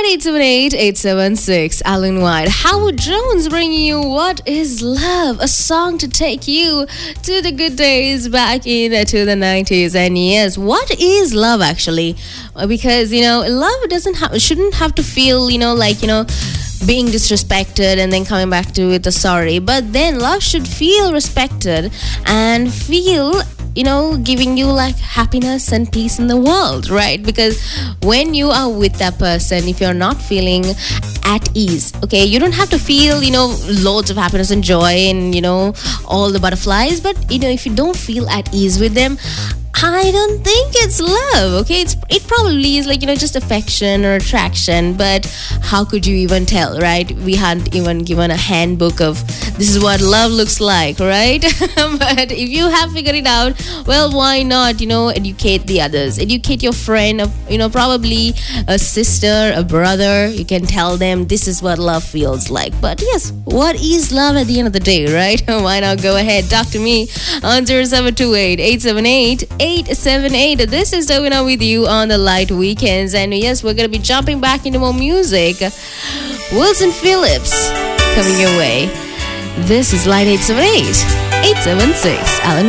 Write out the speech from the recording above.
9878876 Alan White. Howard Jones bringing you What is Love? A song to take you to the good days back to the 90s. And yes, what is love actually? Because, love shouldn't have to feel, being disrespected and then coming back to it, sorry. But then love should feel respected and feel giving you like happiness and peace in the world, right? Because when you are with that person, if you're not feeling at ease, okay, you don't have to feel, loads of happiness and joy and, all the butterflies. But, if you don't feel at ease with them, I don't think it's love, okay? It probably is just affection or attraction, but how could you even tell, right? We hadn't even given a handbook of this is what love looks like, right? But if you have figured it out, well, why not, educate the others, educate your friend, probably a sister, a brother. You can tell them this is what love feels like. But yes, what is love at the end of the day, right? Why not go ahead, talk to me on 0728-878-878. This is Dovina with you on the Light Weekends. And yes, we're going to be jumping back into more music. Wilson Phillips coming your way. This is Light 878-876 Alan